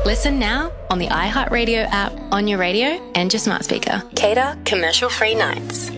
Listen now on the iHeartRadio app, on your radio and your smart speaker. Cater commercial-free nights.